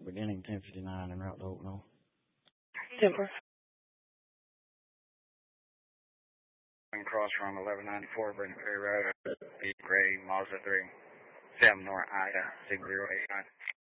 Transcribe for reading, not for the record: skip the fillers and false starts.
beginning 1059 and route to Hope North. Timber. Cross from 1194 Britain Ferry Road, Gray, Mazda 3, 7 North Ida, 6089.